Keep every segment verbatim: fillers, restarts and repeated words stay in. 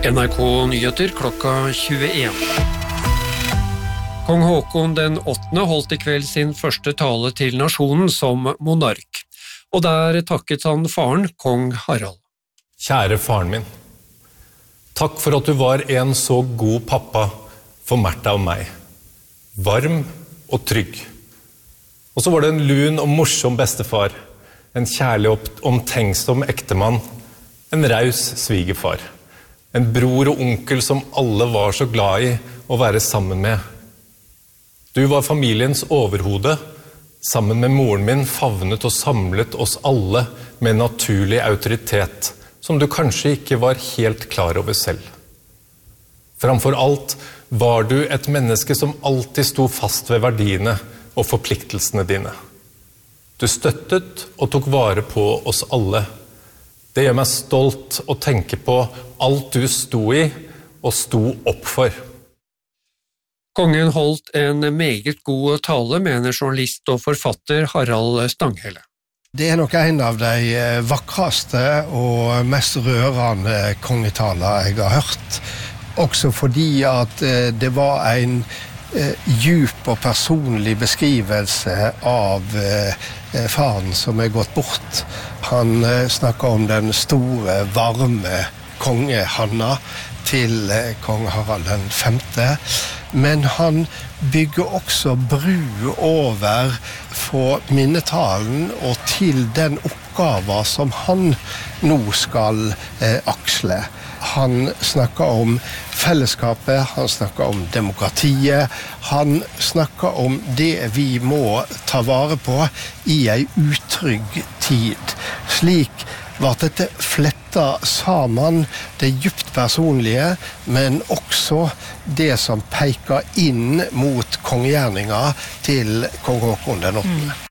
N R K Nyheter klokka tjueen. Kong Håkon den åttende holdt i kveld sin første tale til nasjonen som monark, og der takket han faren, kong Harald. Kjære faren min, takk for at du var en så god pappa for Märtha og meg. Varm og trygg. Og så var det en lun og morsom bestefar, en kjærlig og omtenksom ektemann, en raus svigerfar. En bror og onkel som alle var så glad i å være sammen med. Du var familiens overhode. Sammen med moren min favnet og samlet oss alle med naturlig autoritet, som du kanskje ikke var helt klar over selv. Framfor alt var du et menneske som alltid sto fast ved verdiene og forpliktelsene dine. Du støttet og tok vare på oss alle. Det gjør meg stolt å tenke på alt du sto i og sto opp for. Kongen holdt en meget god tale, mener journalist og forfatter Harald Stanghelle. Det er nok en av de vakreste og mest rørende kongetaler jeg har hørt. Også fordi at det var en djup og personlig beskrivelse av faren som er gått bort. Han snakker om den store, varme kongehanna til kong Harald den femte, men han bygger også bru over for minnetalen og til den oppgaven som han nå skal eh, aksle. Han snakker om fellesskapet, han snakker om demokratiet, han snakker om det vi må ta vare på i en utrygg tid. Slik var dette fletta sammen, det djupt personlige, men også det som peker inn mot kongegjerninga til kong Håkon den åttende. Mm.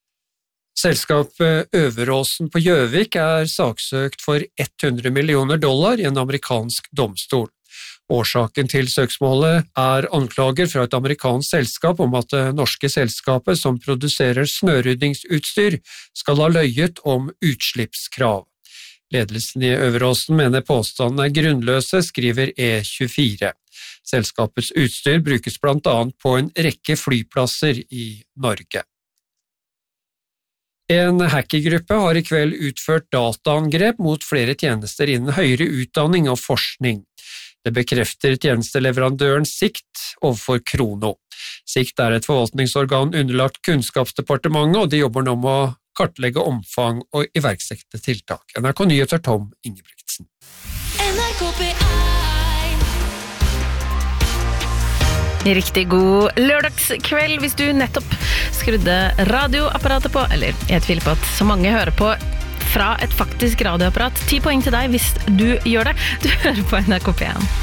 Selskapet Øveråsen på Gjøvik er saksøkt for hundre millioner dollar i en amerikansk domstol. Årsaken til søksmålet er anklager fra et amerikansk selskap om at det norske selskapet som produserer snørydningsutstyr skal ha løyet om utslippskrav. Ledelsen i Øveråsen mener påstandene er grunnløse, skriver E tjuefire. Selskapets utstyr brukes blant annet på en rekke flyplasser i Norge. En hackergruppe har i kveld utført dataangrep mot flere tjenester innen høyere utdanning og forskning. Det bekrefter tjenesteleverandøren Sikt overfor Krono. Sikt er et forvaltningsorgan underlagt Kunnskapsdepartementet, og de jobber nå med å kartlegge omfang og iverksette tiltak. N R K Nyheter Tom Ingebrigtsen. N R K P one. Riktig god lørdagskveld hvis du nettopp skrudde radioapparatet på, eller jeg tviler på at så mange hører på fra et faktisk radioapparat. Ti poeng til deg hvis du gjør det. Du hører på N R K P one.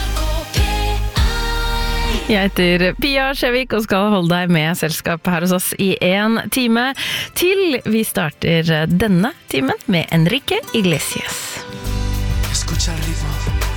Jeg heter Pia Skjevik og skal holde deg med selskap her hos oss i en time, til vi starter denne timen med Enrique Iglesias. Escucha el ritmo.